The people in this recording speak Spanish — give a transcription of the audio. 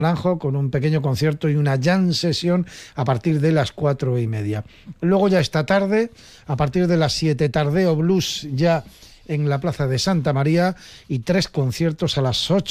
Naranjo, con un pequeño concierto y una jam sesión a partir de las 4:30. Luego ya esta tarde, a partir de las 7, Tardeo Blues ya en la Plaza de Santa María y 3 conciertos a las 8